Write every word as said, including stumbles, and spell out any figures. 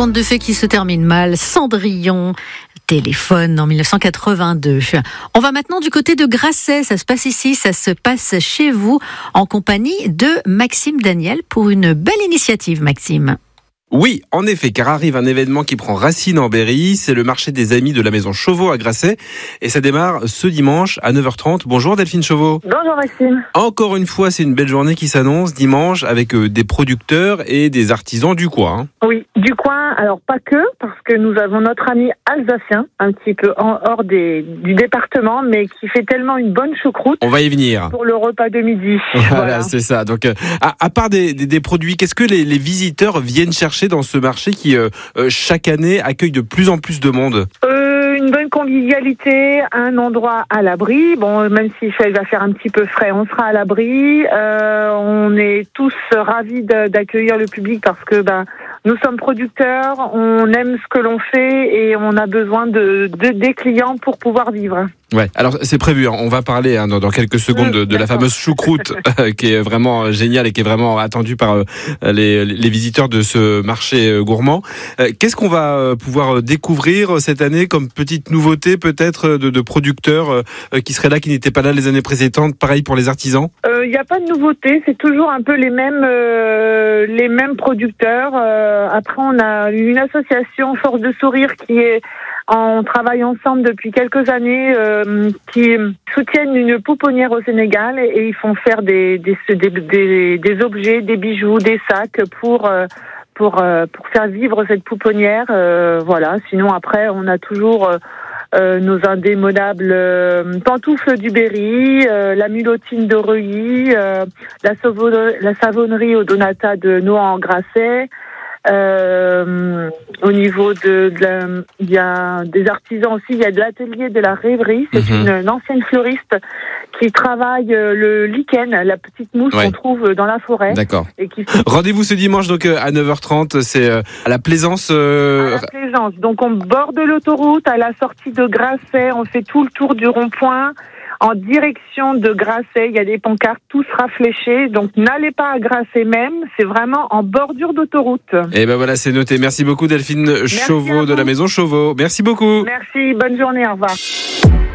conte de fées qui se termine mal. Cendrillon téléphone en dix-neuf cent quatre-vingt-deux. On va maintenant du côté de Grasset. Ça se passe ici, ça se passe chez vous, en compagnie de Maxime Daniel pour une belle initiative, Maxime. Oui, en effet, car arrive un événement qui prend racine en Berry, c'est le marché des amis de la maison Chauveau à Grasset, et ça démarre ce dimanche à neuf heures trente. Bonjour Delphine Chauveau. Bonjour Maxime. Encore une fois, c'est une belle journée qui s'annonce dimanche avec des producteurs et des artisans du coin. Hein. Oui, du coin, alors pas que, parce que nous avons notre ami alsacien, un petit peu en, hors des, du département, mais qui fait tellement une bonne choucroute. On va y venir. Pour le repas de midi. Voilà, voilà. C'est ça. Donc, euh, à, à part des, des, des produits, qu'est-ce que les, les visiteurs viennent chercher dans ce marché qui, euh, euh, chaque année, accueille de plus en plus de monde? euh, Une bonne convivialité, un endroit à l'abri. Bon, même si ça va faire un petit peu frais, on sera à l'abri. Euh, on est tous ravis de, d'accueillir le public parce que ben, nous sommes producteurs, on aime ce que l'on fait et on a besoin de, de des clients pour pouvoir vivre. Ouais, alors c'est prévu, hein. On va parler hein, dans, dans quelques secondes de, de la fameuse choucroute euh, qui est vraiment géniale et qui est vraiment attendue par euh, les, les visiteurs de ce marché euh, gourmand. Euh, qu'est-ce qu'on va euh, pouvoir découvrir cette année comme petite nouveauté peut-être de, de producteurs euh, qui seraient là, qui n'étaient pas là les années précédentes? Pareil pour les artisans? Il n'y a pas de nouveauté, c'est toujours un peu les mêmes, euh, les mêmes producteurs. Euh, après, on a une association Force de Sourire qui est On travaille ensemble depuis quelques années, euh, qui soutiennent une pouponnière au Sénégal et, et ils font faire des, des, des, des, des objets, des bijoux, des sacs pour, euh, pour, euh, pour faire vivre cette pouponnière. Euh, voilà. Sinon, après, on a toujours euh, euh, nos indémodables euh, pantoufles du Berry, euh, la mulotine de Reuilly, euh, la, savonnerie, la savonnerie au Donata de Nohant-en-Grasset. Euh, au niveau de, de la, il y a des artisans aussi, il y a de l'atelier de la rêverie, c'est mmh. une, une ancienne fleuriste qui travaille le lichen, la petite mousse ouais. qu'on trouve dans la forêt. D'accord. Et qui... Rendez-vous ce dimanche donc à neuf heures trente, c'est à la Plaisance. Euh... À la Plaisance, donc on borde l'autoroute, à la sortie de Grasset, on fait tout le tour du rond-point. En direction de Grasset, il y a des pancartes, tout sera fléché. Donc, n'allez pas à Grasset même. C'est vraiment en bordure d'autoroute. Et ben voilà, c'est noté. Merci beaucoup Delphine Chauveau de la maison Chauveau. Merci beaucoup. Merci, bonne journée, au revoir.